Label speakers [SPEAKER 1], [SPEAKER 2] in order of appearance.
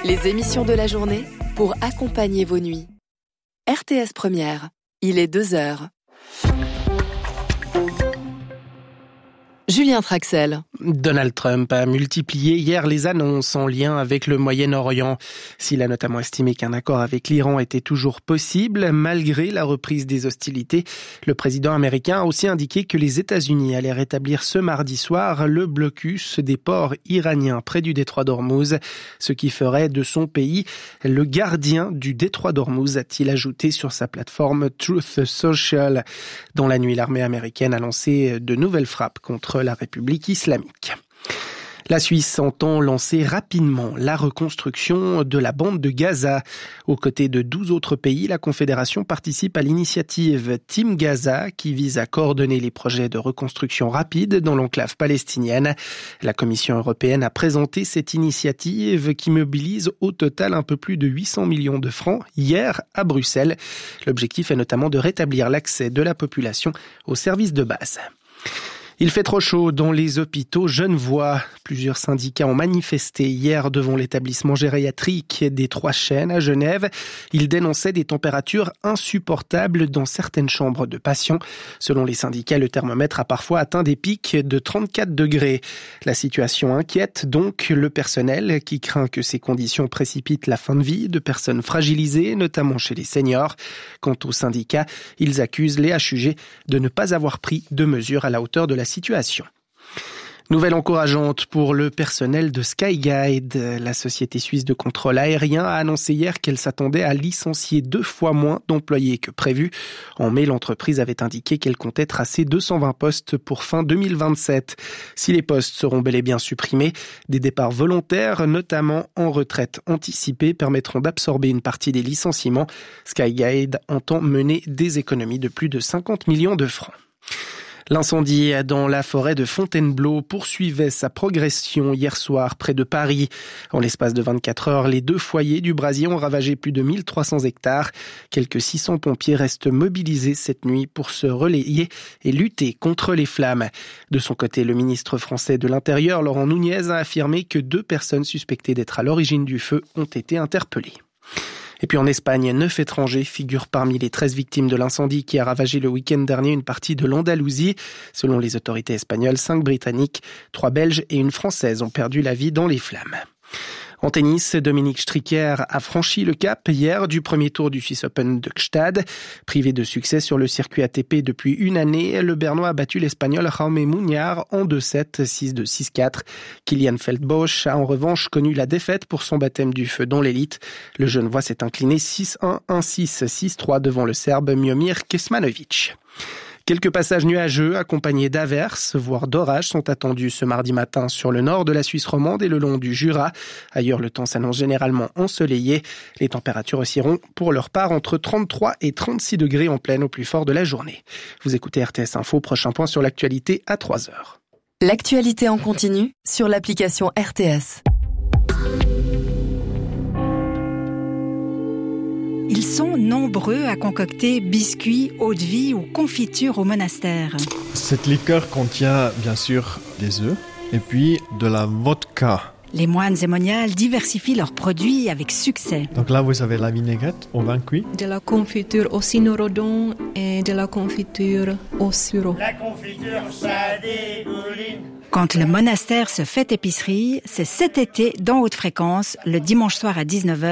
[SPEAKER 1] Les émissions de la journée pour accompagner vos nuits. RTS Première, il est 2h. Julien Traxel.
[SPEAKER 2] Donald Trump a multiplié hier les annonces en lien avec le Moyen-Orient. S'il a notamment estimé qu'un accord avec l'Iran était toujours possible, malgré la reprise des hostilités, le président américain a aussi indiqué que les États-Unis allaient rétablir ce mardi soir le blocus des ports iraniens près du détroit d'Ormuz, ce qui ferait de son pays le gardien du détroit d'Ormuz, a-t-il ajouté sur sa plateforme Truth Social. Dans la nuit, l'armée américaine a lancé de nouvelles frappes contre la République islamique. La Suisse entend lancer rapidement la reconstruction de la bande de Gaza. Aux côtés de 12 autres pays, la Confédération participe à l'initiative Team Gaza qui vise à coordonner les projets de reconstruction rapide dans l'enclave palestinienne. La Commission européenne a présenté cette initiative qui mobilise au total un peu plus de 800 millions de francs hier à Bruxelles. L'objectif est notamment de rétablir l'accès de la population aux services de base. Il fait trop chaud dans les hôpitaux genevois. Plusieurs syndicats ont manifesté hier devant l'établissement gériatrique des Trois Chênes à Genève. Ils dénonçaient des températures insupportables dans certaines chambres de patients. Selon les syndicats, le thermomètre a parfois atteint des pics de 34 degrés. La situation inquiète donc le personnel qui craint que ces conditions précipitent la fin de vie de personnes fragilisées, notamment chez les seniors. Quant aux syndicats, ils accusent les HUG de ne pas avoir pris de mesures à la hauteur de la situation. Nouvelle encourageante pour le personnel de Skyguide. La société suisse de contrôle aérien a annoncé hier qu'elle s'attendait à licencier 2 fois moins d'employés que prévu. En mai, l'entreprise avait indiqué qu'elle comptait tracer 220 postes pour fin 2027. Si les postes seront bel et bien supprimés, des départs volontaires, notamment en retraite anticipée, permettront d'absorber une partie des licenciements. Skyguide entend mener des économies de plus de 50 millions de francs. L'incendie dans la forêt de Fontainebleau poursuivait sa progression hier soir près de Paris. En l'espace de 24 heures, les 2 foyers du brasier ont ravagé plus de 1300 hectares. Quelques 600 pompiers restent mobilisés cette nuit pour se relayer et lutter contre les flammes. De son côté, le ministre français de l'Intérieur, Laurent Nunez, a affirmé que 2 personnes suspectées d'être à l'origine du feu ont été interpellées. Et puis en Espagne, 9 étrangers figurent parmi les 13 victimes de l'incendie qui a ravagé le week-end dernier une partie de l'Andalousie. Selon les autorités espagnoles, 5 Britanniques, 3 Belges et une Française ont perdu la vie dans les flammes. En tennis, Dominique Stricker a franchi le cap hier du premier tour du Swiss Open de Gstaad. Privé de succès sur le circuit ATP depuis une année, le Bernois a battu l'Espagnol Jaume Muñoz en 2-7, 6-2, 6-4. Kylian Feldbosch a en revanche connu la défaite pour son baptême du feu dans l'élite. Le Genevois s'est incliné 6-1, 1-6, 6-3 devant le Serbe Miomir Kecmanovic. Quelques passages nuageux accompagnés d'averses, voire d'orages, sont attendus ce mardi matin sur le nord de la Suisse romande et le long du Jura. Ailleurs, le temps s'annonce généralement ensoleillé. Les températures oscilleront pour leur part entre 33 et 36 degrés en pleine au plus fort de la journée. Vous écoutez RTS Info, prochain point sur l'actualité à 3h.
[SPEAKER 1] L'actualité en continu sur l'application RTS.
[SPEAKER 3] Ils sont nombreux à concocter biscuits, eau-de-vie ou confitures au monastère.
[SPEAKER 4] Cette liqueur contient bien sûr des œufs et puis de la vodka.
[SPEAKER 3] Les moines et moniales diversifient leurs produits avec succès.
[SPEAKER 4] Donc là, vous avez la vinaigrette au vin cuit.
[SPEAKER 5] De la confiture au cynorhodon et de la confiture au sureau.
[SPEAKER 6] La confiture, ça dégouline.
[SPEAKER 3] Quand le monastère se fait épicerie, c'est cet été dans Haute Fréquence, le dimanche soir à 19h.